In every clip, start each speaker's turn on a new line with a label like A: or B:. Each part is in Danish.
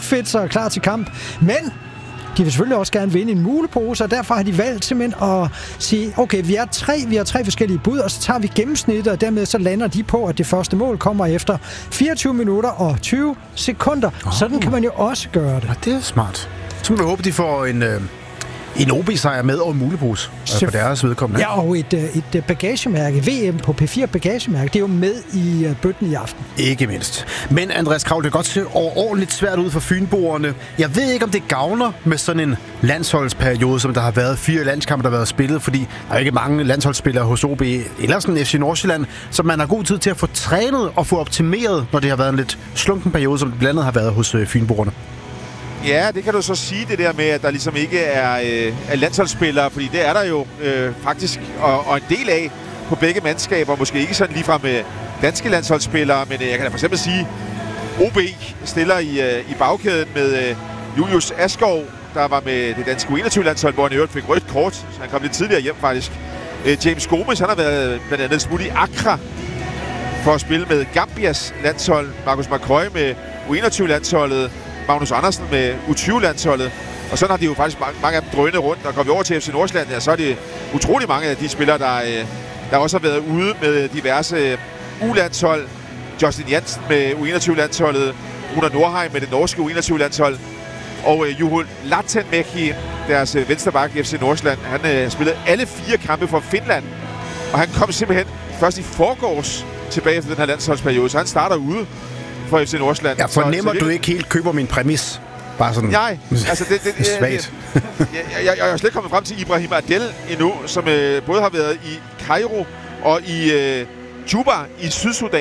A: outfits og er klar til kamp. Men de vil selvfølgelig også gerne vinde en mulepose, og derfor har de valgt simpelthen at sige, okay, vi har tre forskellige bud, og så tager vi gennemsnittet, og dermed så lander de på, at det første mål kommer efter 24 minutter og 20 sekunder. Sådan kan man jo også gøre det.
B: Ja, det er smart. Så må vi håbe, de får en OB-sejr med og en mulepose for deres vedkommende.
A: Ja, og et bagagemærke, VM på P4 bagagemærke, det er jo med i bøtten i aften.
B: Ikke mindst. Men Andreas Kraul, det kan godt se overordentligt svært ud for fynboerne. Jeg ved ikke, om det gavner med sådan en landsholdsperiode, som der har været 4 landskampe, der har været spillet, fordi der er ikke mange landsholdsspillere hos OB eller sådan FC Nordsjælland, så man har god tid til at få trænet og få optimeret, når det har været en lidt slunken periode, som det blandt andet har været hos fynboerne.
C: Ja, det kan du så sige, det der med, at der ligesom ikke er landsholdsspillere, fordi det er der jo faktisk, og en del af på begge mandskaber, måske ikke sådan ligefrem med danske landsholdsspillere, men jeg kan da for eksempel sige, OB stiller i bagkæden med Julius Askov, der var med det danske U21-landshold, hvor han i øvrigt fik rødt kort, så han kom lidt tidligere hjem faktisk. James Gomes, han har været blandt andet smut i Accra for at spille med Gambias landshold, Marcus McCoy med U21-landsholdet, Magnus Andersen med U20-landsholdet. Og sådan har de jo faktisk mange af dem drønet rundt. Og går vi over til FC Nordsjælland, ja, så er det utrolig mange af de spillere, der også har været ude med diverse U-landshold. Justin Jansen med U21-landsholdet. Runar Nordheim med det norske U21-landshold. Og Juho Latenmäki, deres venstreback i FC Nordsjælland, han spillede alle 4 kampe for Finland. Og han kom simpelthen først i forgårs tilbage efter den her landsholdsperiode, så han starter ude for FC Nordsjælland.
B: Jeg fornemmer, du ikke helt køber min præmis. Bare sådan.
C: Nej, altså det
B: svagt.
C: Jeg er slet ikke kommet frem til Ibrahim Adel endnu, som både har været i Cairo og i Juba i Sydsudan.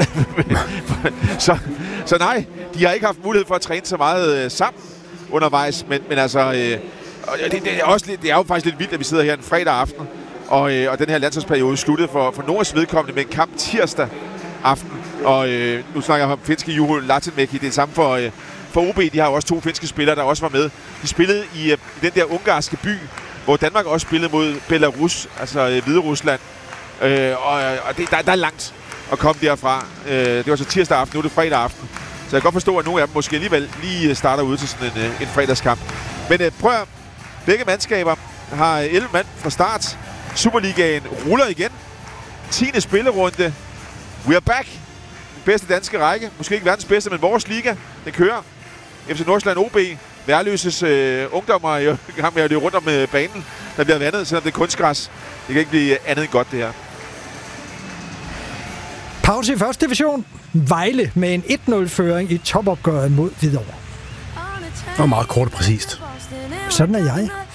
C: så nej, de har ikke haft mulighed for at træne så meget sammen undervejs, men altså det er jo faktisk lidt vildt, at vi sidder her en fredag aften, og den her landsholdsperiode sluttede for Nords vedkommende med en kamp tirsdag aften. Og nu snakker jeg om finske Juho Latenmäki. Det er samme for OB. De har jo også 2 finske spillere, der også var med. De spillede i den der ungarske by, hvor Danmark også spillede mod Belarus, altså Hviderusland. Og der er langt at komme derfra. Det var så tirsdag aften, nu er det fredag aften. Så jeg kan godt forstå, at nogle af dem måske alligevel lige starter ud til sådan en fredagskamp. Men prøv at begge mandskaber har 11 mand fra start. Superligaen ruller igen. 10. spillerunde. We are back. Den bedste danske række. Måske ikke verdens bedste, men vores liga. Den kører. FC Nordsjælland OB. Værløses ungdommer er i gang med at løbe rundt om banen. Der bliver vandet, selvom det er kunstgræs. Det kan ikke blive andet end godt, det her.
A: Pause i første division. Vejle med en 1-0-føring i topopgøret mod Hvidovre.
B: Det var meget kort og præcist.
A: Sådan er jeg.